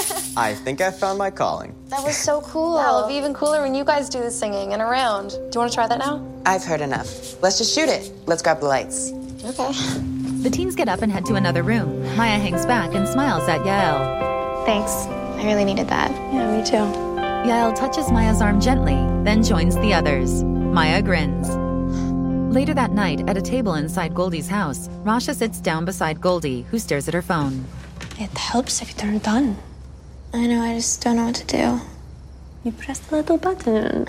I think I found my calling. That was so cool. Yeah, it'll be even cooler when you guys do the singing and around. Do you want to try that now? I've heard enough. Let's just shoot it. Let's grab the lights. Okay. The teens get up and head to another room. Maya hangs back and smiles at Yael. Thanks. I really needed that. Yeah, me too. Yael touches Maya's arm gently, then joins the others. Maya grins. Later that night, at a table inside Goldie's house, Rasha sits down beside Goldie, who stares at her phone. It helps if you turn it on. I know, I just don't know what to do. You press the little button.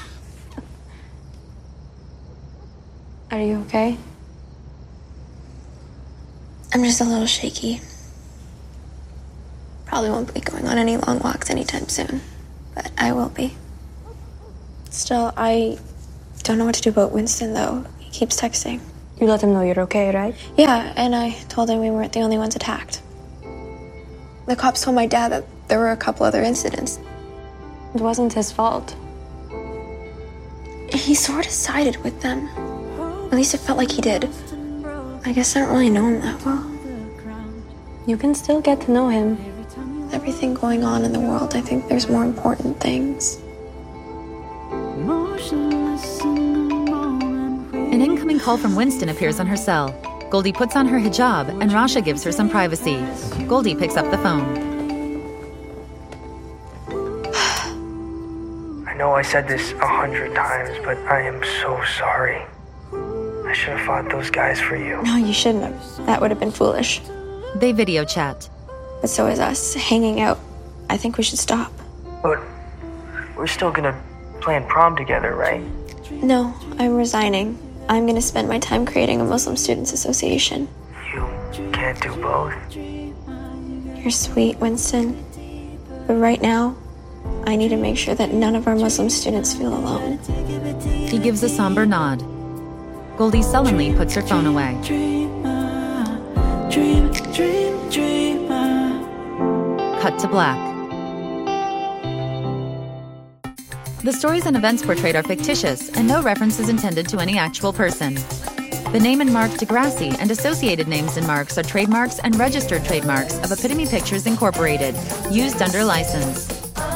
Are you okay? I'm just a little shaky. Probably won't be going on any long walks anytime soon, but I will be. Still, I don't know what to do about Winston, though. He keeps texting. You let him know you're okay, right? Yeah, and I told him we weren't the only ones attacked. The cops told my dad that there were a couple other incidents. It wasn't his fault. He sort of sided with them. At least it felt like he did. I guess I don't really know him that well. You can still get to know him. With everything going on in the world, I think there's more important things. An incoming call from Winston appears on her cell. Goldie puts on her hijab, and Rasha gives her some privacy. Goldie picks up the phone. I know I said this 100 times, but I am so sorry. I should have fought those guys for you. No, you shouldn't have. That would have been foolish. They video chat. But so is us, hanging out. I think we should stop. But we're still gonna plan prom together, right? No, I'm resigning. I'm gonna spend my time creating a Muslim Students Association. You can't do both. You're sweet, Winston. But right now, I need to make sure that none of our Muslim students feel alone. He gives a somber nod. Goldie sullenly puts her phone away. Cut to black. The stories and events portrayed are fictitious, and no reference is intended to any actual person. The name and mark Degrassi and associated names and marks are trademarks and registered trademarks of Epitome Pictures Incorporated, used under license.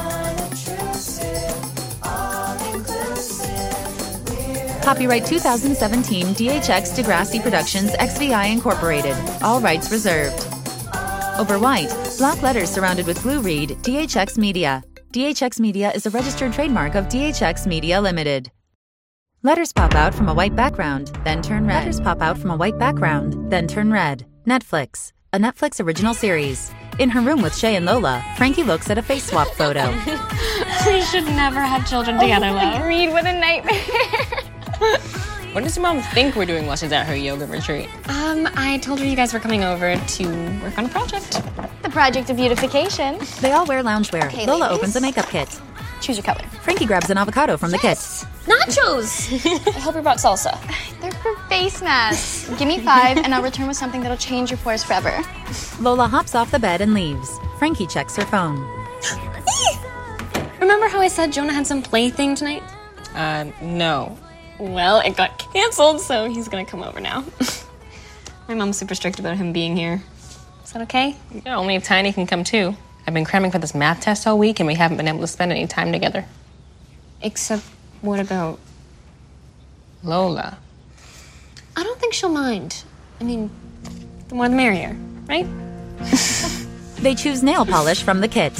Copyright 2017 DHX Degrassi Productions XVI Incorporated. All rights reserved. Over white, black letters surrounded with blue read DHX Media. DHX Media is a registered trademark of DHX Media Limited. Letters pop out from a white background, then turn red. Letters pop out from a white background, then turn red. Netflix, a Netflix original series. In her room with Shay and Lola, Frankie looks at a face swap photo. We should never have children together, love. Reed, what a nightmare. What does your mom think we're doing while she's at her yoga retreat? I told her you guys were coming over to work on a project. The project of beautification. They all wear loungewear. Okay, Lola ladies. opens a makeup kit. Choose your color. Frankie grabs an avocado from the kit. Nachos! I hope you brought salsa. They're for face masks. Give me 5 and I'll return with something that'll change your pores forever. Lola hops off the bed and leaves. Frankie checks her phone. Remember how I said Jonah had some plaything tonight? No. Well, it got canceled, so he's gonna come over now. My mom's super strict about him being here. Is that okay? Yeah, only if Tiny can come too. I've been cramming for this math test all week, and we haven't been able to spend any time together. Except, what about Lola? I don't think she'll mind. I mean, the more the merrier, right? They choose nail polish from the kit.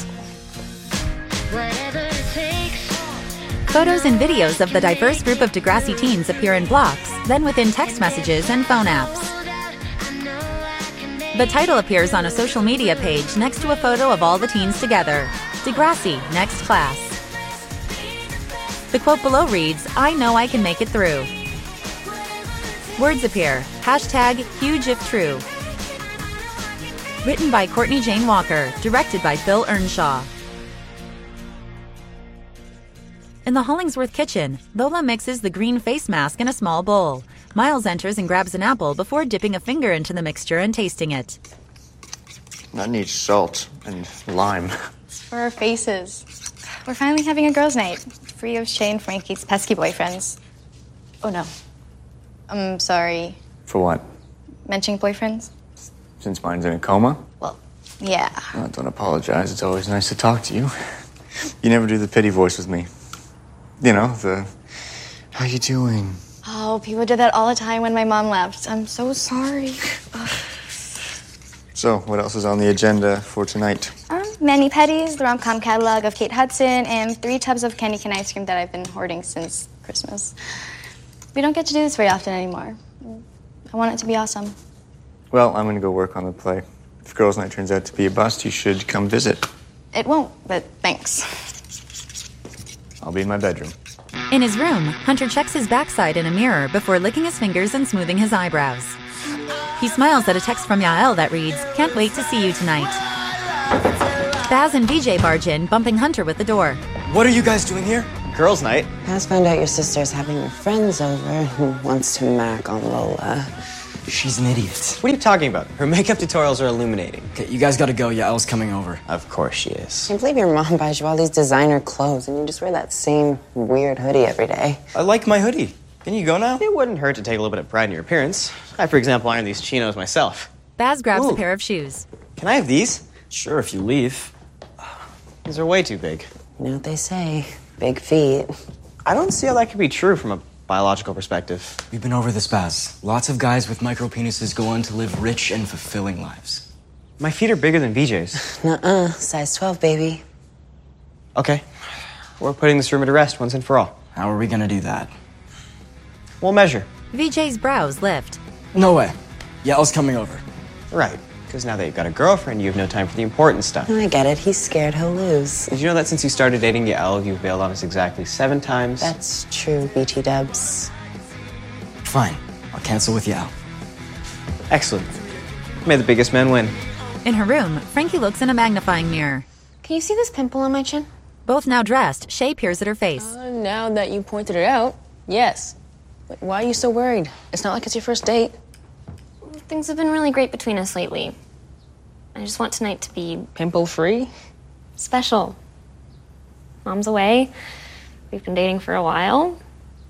Photos and videos of the diverse group of Degrassi teens appear in blocks, then within text messages and phone apps. The title appears on a social media page next to a photo of all the teens together. Degrassi, next class. The quote below reads, "I know I can make it through." Words appear, hashtag huge if true. Written by Courtney Jane Walker, directed by Phil Earnshaw. In the Hollingsworth kitchen, Lola mixes the green face mask in a small bowl. Miles enters and grabs an apple before dipping a finger into the mixture and tasting it. That needs salt and lime. It's for our faces. We're finally having a girls' night, free of Shay and Frankie's pesky boyfriends. Oh no. I'm sorry. For what? Mentioning boyfriends? Since mine's in a coma? Well, Yeah. Oh, don't apologize. It's always nice to talk to you. You never do the pity voice with me. You know, how you doing? Oh, people did that all the time when my mom left. I'm so sorry. So, what else is on the agenda for tonight? Mani Petties, the rom-com catalog of Kate Hudson, and 3 tubs of candy cane ice cream that I've been hoarding since Christmas. We don't get to do this very often anymore. I want it to be awesome. Well, I'm gonna go work on the play. If Girls' Night turns out to be a bust, you should come visit. It won't, but thanks. I'll be in my bedroom. In his room, Hunter checks his backside in a mirror before licking his fingers and smoothing his eyebrows. He smiles at a text from Yael that reads, "Can't wait to see you tonight." Baz and VJ barge in, bumping Hunter with the door. What are you guys doing here? Girls' night. Baz found out your sister's having friends over who wants to mac on Lola. She's an idiot. What are you talking about? Her makeup tutorials are illuminating. Okay, you guys gotta go. Yael's coming over. Of course she is. I can't believe your mom buys you all these designer clothes and you just wear that same weird hoodie every day. I like my hoodie. Can you go now? It wouldn't hurt to take a little bit of pride in your appearance. I, for example, iron these chinos myself. Baz grabs Ooh. a pair of shoes. Can I have these? Sure, if you leave. These are way too big. You know what they say, big feet. I don't see how that could be true from a biological perspective. We've been over this, Baz. Lots of guys with micro penises go on to live rich and fulfilling lives. My feet are bigger than BJ's. Nuh-uh, size 12, baby. Okay, we're putting this rumor to rest once and for all. How are we gonna do that? We'll measure. VJ's brows lift. No way. Yael's coming over. Right, because now that you've got a girlfriend, you have no time for the important stuff. I get it. He's scared he'll lose. Did you know that since you started dating Yael, you've bailed on us exactly 7 times? That's true, BT Dubs. Fine. I'll cancel with Yael. Excellent. May the biggest man win. In her room, Frankie looks in a magnifying mirror. Can you see this pimple on my chin? Both now dressed, Shay peers at her face. Now that you pointed it out, yes. But why are you so worried? It's not like it's your first date. Things have been really great between us lately. I just want tonight to be Pimple-free? special. Mom's away. We've been dating for a while.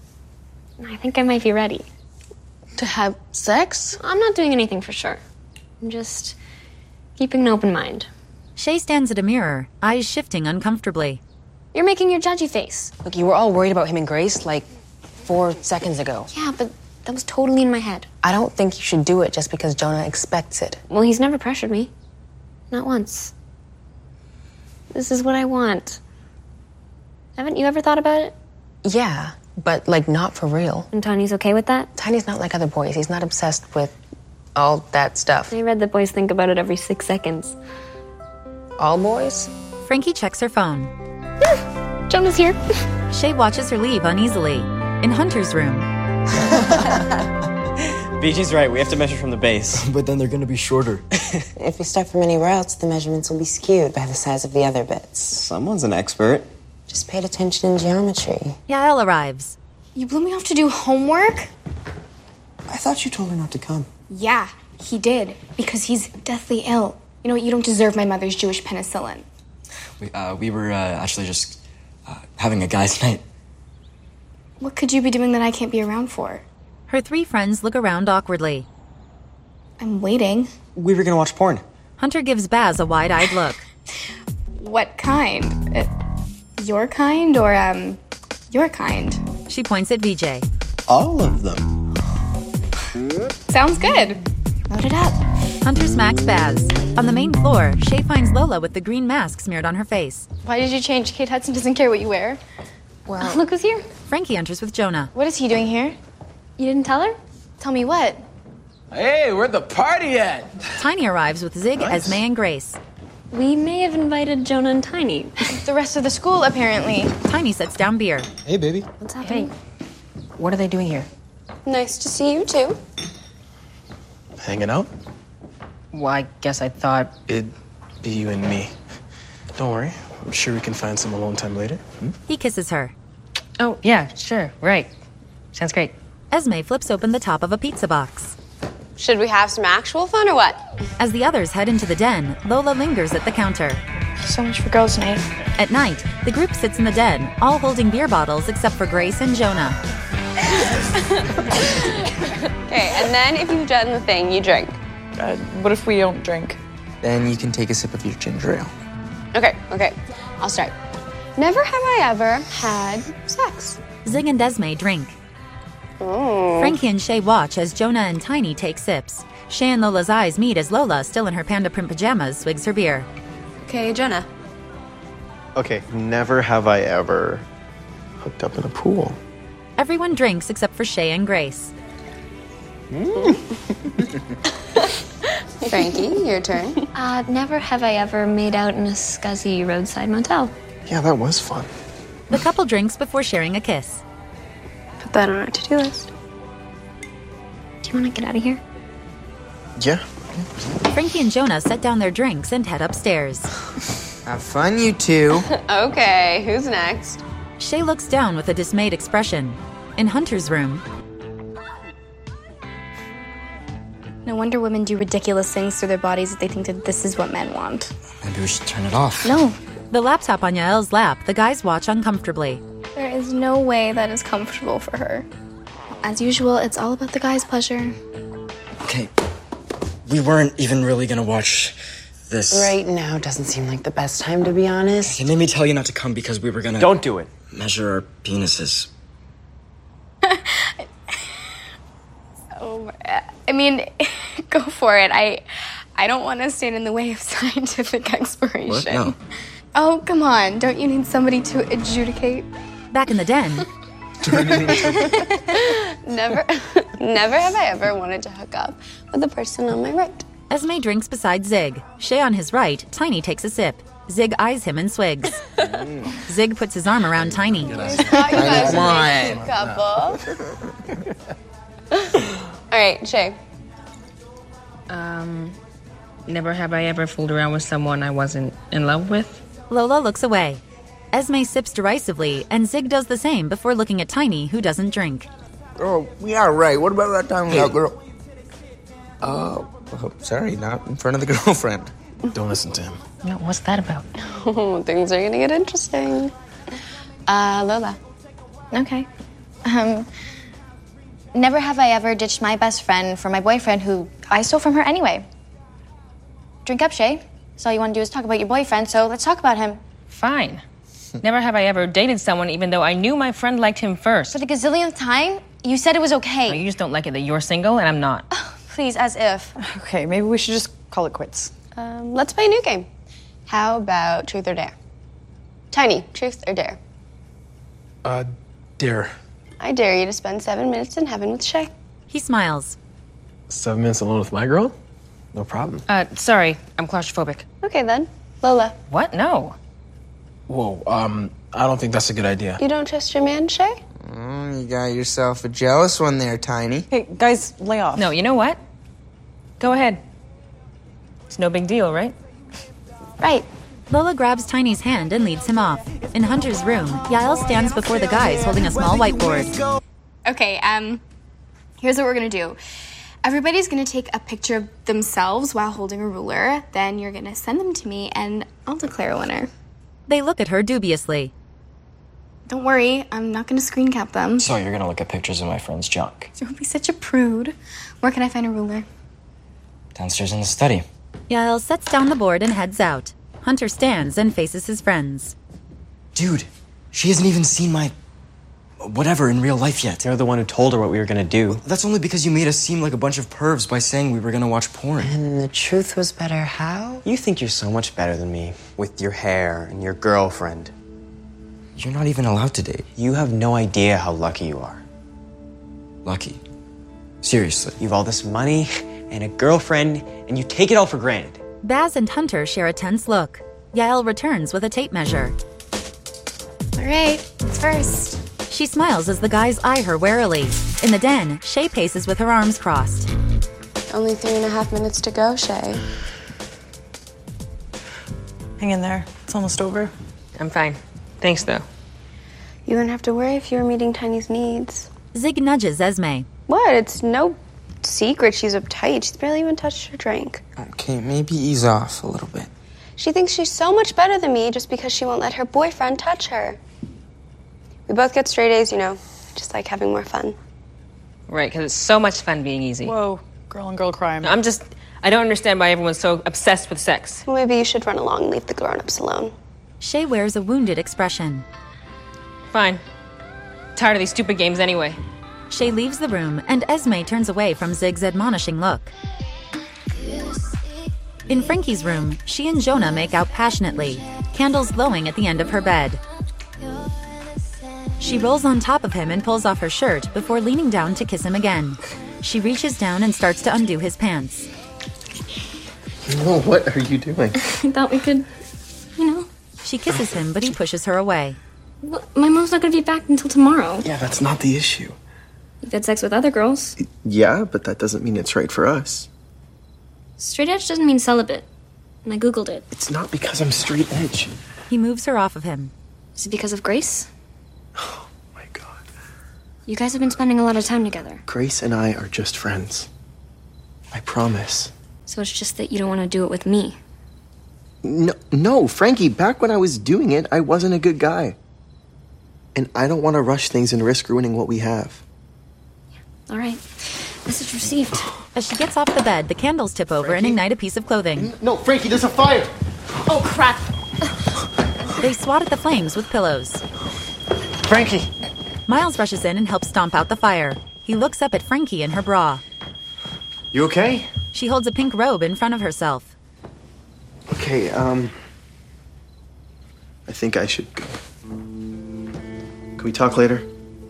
I think I might be ready. To have sex? I'm not doing anything for sure. I'm just keeping an open mind. Shay stands at a mirror, eyes shifting uncomfortably. You're making your judgy face. Look, you were all worried about him and Grace like 4 seconds ago. Yeah, but that was totally in my head. I don't think you should do it just because Jonah expects it. Well, he's never pressured me. Not once. This is what I want. Haven't you ever thought about it? Yeah, but like not for real. And Tiny's okay with that? Tiny's not like other boys. He's not obsessed with all that stuff. I read that boys think about it every 6 seconds. All boys? Frankie checks her phone. Jonah's here. Shay watches her leave uneasily. In Hunter's room. BJ's right, we have to measure from the base. But then they're gonna be shorter. If we start from anywhere else, the measurements will be skewed by the size of the other bits. Someone's an expert. Just paid attention in geometry. Yael arrives. You blew me off to do homework? I thought you told her not to come. Yeah, he did, because he's deathly ill. You know, you don't deserve my mother's Jewish penicillin. We were actually just having a guys' night. What could you be doing that I can't be around for? Her 3 friends look around awkwardly. I'm waiting. We were gonna watch porn. Hunter gives Baz a wide-eyed look. What kind? Your kind or, your kind? She points at VJ. All of them. Sounds good. Load it up. Hunter smacks Baz. On the main floor, Shay finds Lola with the green mask smeared on her face. Why did you change? Kate Hudson doesn't care what you wear. Well, look who's here. Frankie enters with Jonah. What is he doing here? You didn't tell her? Tell me what? Hey, where'd the party at? Tiny arrives with Zig, Esme, and Grace. We may have invited Jonah and Tiny. The rest of the school, apparently. Tiny sets down beer. Hey, baby. What's happening? What are they doing here? Nice to see you, too. Hanging out? Well, I guess I thought... It'd be you and me. Don't worry. I'm sure we can find some alone time later. He kisses her. Oh, yeah, sure, right. Sounds great. Esme flips open the top of a pizza box. Should we have some actual fun or what? As the others head into the den, Lola lingers at the counter. So much for girls' night. At night, the group sits in the den, all holding beer bottles except for Grace and Jonah. Okay, and then if you've done the thing, you drink. What if we don't drink? Then you can take a sip of your ginger ale. Okay, I'll start. Never have I ever had sex. Zig and Esme drink. Oh. Frankie and Shay watch as Jonah and Tiny take sips. Shay and Lola's eyes meet as Lola, still in her panda print pajamas, swigs her beer. Okay, Jonah. Okay, never have I ever hooked up in a pool. Everyone drinks except for Shay and Grace. Frankie, your turn. Never have I ever made out in a scuzzy roadside motel. Yeah, that was fun. The couple drinks before sharing a kiss. Put that on our to-do list. Do you want to get out of here? Yeah. Frankie and Jonah set down their drinks and head upstairs. Have fun, you two. Okay, who's next? Shay looks down with a dismayed expression. In Hunter's room, No wonder women do ridiculous things to their bodies if they think that this is what men want. Maybe we should turn it off. No. the laptop on Yael's lap, the guys watch uncomfortably. There is no way that is comfortable for her. As usual, it's all about the guy's pleasure. Okay, we weren't even really gonna watch this. Right now doesn't seem like the best time, to be honest. They made me tell you not to come because we were gonna... Don't do it. Measure our penises. I mean, go for it. I don't want to stand in the way of scientific exploration. What? No. Oh, come on. Don't you need somebody to adjudicate? Back in the den. Never have I ever wanted to hook up with the person on my right. Esme drinks beside Zig. Shay on his right, Tiny takes a sip. Zig eyes him and swigs. Zig puts his arm around Tiny. Come on. Couple. All right, Shay. Never have I ever fooled around with someone I wasn't in love with. Lola looks away. Esme sips derisively, and Zig does the same before looking at Tiny, who doesn't drink. Oh, yeah, right. What about that time with that girl? Oh, sorry, not in front of the girlfriend. Don't listen to him. No, what's that about? Oh, things are gonna get interesting. Lola. Okay. Never have I ever ditched my best friend for my boyfriend who I stole from her anyway. Drink up, Shay. So all you want to do is talk about your boyfriend, so let's talk about him. Fine. Never have I ever dated someone even though I knew my friend liked him first. For the gazillionth time, you said it was okay. No, you just don't like it that you're single and I'm not. Please, as if. Okay, maybe we should just call it quits. Let's play a new game. How about truth or dare? Tiny, truth or dare? Dare. I dare you to spend 7 minutes in heaven with Shay. He smiles. 7 minutes alone with my girl? No problem. Sorry, I'm claustrophobic. Okay then. Lola. What? No. Whoa, I don't think that's a good idea. You don't trust your man, Shay? You got yourself a jealous one there, Tiny. Hey, guys, lay off. No, you know what? Go ahead. It's no big deal, right? Right. Lola grabs Tiny's hand and leads him off. In Hunter's room, Yael stands before the guys holding a small whiteboard. Okay, here's what we're gonna do. Everybody's gonna take a picture of themselves while holding a ruler. Then you're gonna send them to me, and I'll declare a winner. They look at her dubiously. Don't worry, I'm not gonna screen cap them. So you're gonna look at pictures of my friend's junk. Don't be such a prude. Where can I find a ruler? Downstairs in the study. Yael sets down the board and heads out. Hunter stands and faces his friends. Dude, she hasn't even seen my... whatever in real life yet. You're the one who told her what we were gonna do. That's only because you made us seem like a bunch of pervs by saying we were gonna watch porn. And the truth was better how? You think you're so much better than me, with your hair and your girlfriend. You're not even allowed to date. You have no idea how lucky you are. Lucky? Seriously. You have all this money and a girlfriend, and you take it all for granted. Baz and Hunter share a tense look. Yael returns with a tape measure. All right, it's first. She smiles as the guys eye her warily. In the den, Shay paces with her arms crossed. Only 3.5 minutes to go, Shay. Hang in there. It's almost over. I'm fine. Thanks, though. You wouldn't have to worry if you were meeting Tiny's needs. Zig nudges Esme. What? It's no secret she's uptight. She's barely even touched her drink. Okay, maybe ease off a little bit. She thinks she's so much better than me just because she won't let her boyfriend touch her. We both get straight A's, you know. Just like having more fun. Right, because it's so much fun being easy. Whoa, girl on girl crime. I'm I don't understand why everyone's so obsessed with sex. Well, maybe you should run along and leave the grown-ups alone. Shay wears a wounded expression. Fine. Tired of these stupid games anyway. Shay leaves the room, and Esme turns away from Zig's admonishing look. In Frankie's room, she and Jonah make out passionately, candles glowing at the end of her bed. She rolls on top of him and pulls off her shirt before leaning down to kiss him again. She reaches down and starts to undo his pants. No, what are you doing? I thought we could, She kisses him, but he pushes her away. Well, my mom's not gonna be back until tomorrow. Yeah, that's not the issue. You've had sex with other girls. Yeah, but that doesn't mean it's right for us. Straight edge doesn't mean celibate. And I Googled it. It's not because I'm straight edge. He moves her off of him. Is it because of Grace? Oh, my God. You guys have been spending a lot of time together. Grace and I are just friends. I promise. So it's just that you don't want to do it with me. No, Frankie, back when I was doing it, I wasn't a good guy. And I don't want to rush things and risk ruining what we have. All right. Message received. As she gets off the bed, the candles tip over and ignite a piece of clothing. No, Frankie, there's a fire! Oh, crap. They swat at the flames with pillows. Frankie! Miles rushes in and helps stomp out the fire. He looks up at Frankie in her bra. You okay? She holds a pink robe in front of herself. Okay, I think I should go. Can we talk later?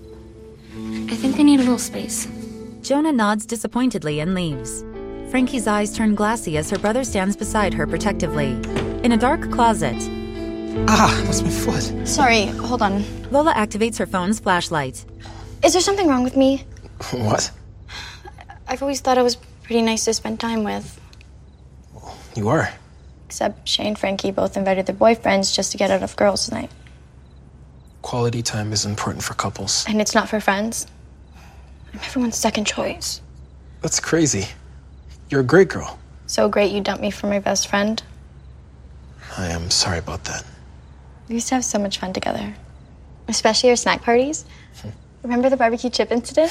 I think they need a little space. Jonah nods disappointedly and leaves. Frankie's eyes turn glassy as her brother stands beside her protectively. In a dark closet. That's my foot. Sorry, hold on. Lola activates her phone's flashlight. Is there something wrong with me? What? I've always thought I was pretty nice to spend time with. You are. Except Shay and Frankie both invited their boyfriends just to get out of girls' night. Quality time is important for couples. And it's not for friends. I'm everyone's second choice. That's crazy. You're a great girl. So great you dumped me for my best friend. I am sorry about that. We used to have so much fun together. Especially our snack parties. Remember the barbecue chip incident?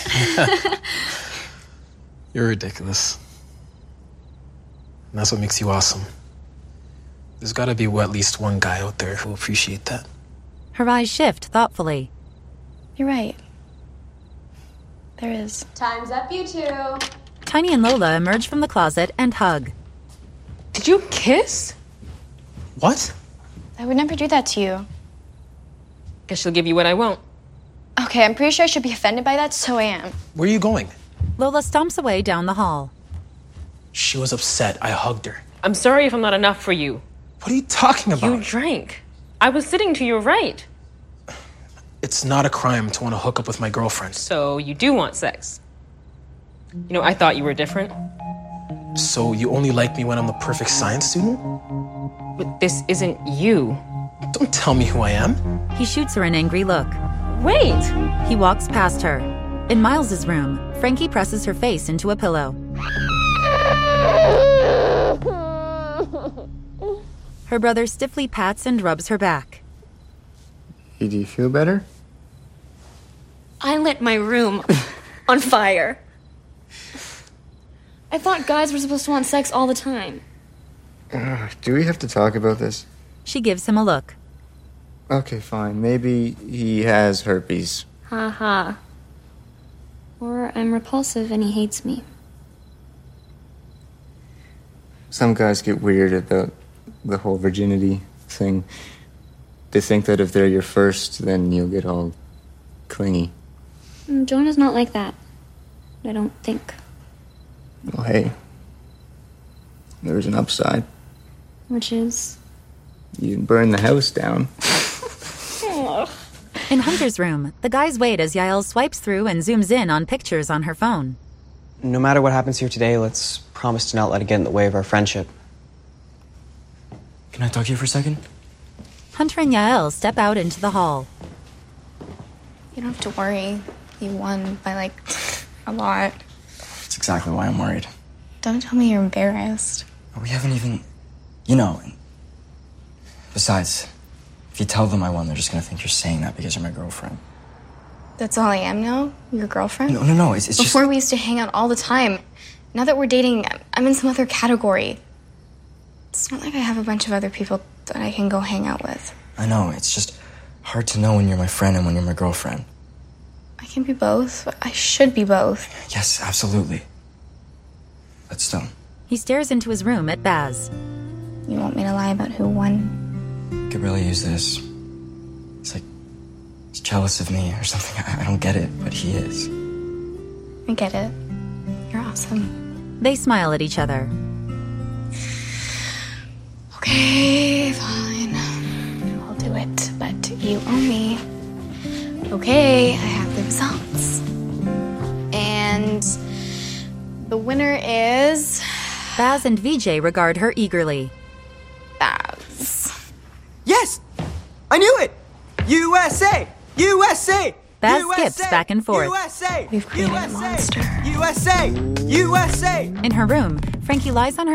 You're ridiculous. And that's what makes you awesome. There's gotta be at least one guy out there who'll appreciate that. Her eyes shift thoughtfully. You're right. There is. Time's up, you two. Tiny and Lola emerge from the closet and hug. Did you kiss? What? I would never do that to you. Guess she'll give you what I won't. Okay, I'm pretty sure I should be offended by that, so I am. Where are you going? Lola stomps away down the hall. She was upset. I hugged her. I'm sorry if I'm not enough for you. What are you talking about? You drank. I was sitting to your right. It's not a crime to want to hook up with my girlfriend. So you do want sex. I thought you were different. So you only like me when I'm the perfect science student? But this isn't you. Don't tell me who I am. He shoots her an angry look. Wait! He walks past her. In Miles's room, Frankie presses her face into a pillow. Her brother stiffly pats and rubs her back. Do you feel better? I lit my room on fire. I thought guys were supposed to want sex all the time. Do we have to talk about this? She gives him a look. Okay, fine. Maybe he has herpes. Ha ha. Or I'm repulsive and he hates me. Some guys get weird about the whole virginity thing. They think that if they're your first, then you'll get all clingy. Jonah's not like that. I don't think. Well, hey, there's an upside. Which is? You didn't burn the house down. In Hunter's room, the guys wait as Yael swipes through and zooms in on pictures on her phone. No matter what happens here today, let's promise to not let it get in the way of our friendship. Can I talk to you for a second? Hunter and Yael step out into the hall. You don't have to worry. You won by, a lot. That's exactly why I'm worried. Don't tell me you're embarrassed. We haven't even... Besides, if you tell them I won, they're just gonna think you're saying that because you're my girlfriend. That's all I am now? Your girlfriend? No, it's just... Before we used to hang out all the time. Now that we're dating, I'm in some other category. It's not like I have a bunch of other people that I can go hang out with. I know, it's just hard to know when you're my friend and when you're my girlfriend. I can be both. I should be both. Yes, absolutely. But still. He stares into his room at Baz. You want me to lie about who won? Could really use this. It's like he's jealous of me or something. I don't get it, but he is. I get it. You're awesome. They smile at each other. Okay, fine. I'll do it, but you owe me. Okay, I have the results. And the winner is... Baz and VJ regard her eagerly. Baz. Yes! I knew it! USA! USA! Baz USA! skips back and forth. USA! We've created a monster. USA! USA! In her room, Frankie lies on her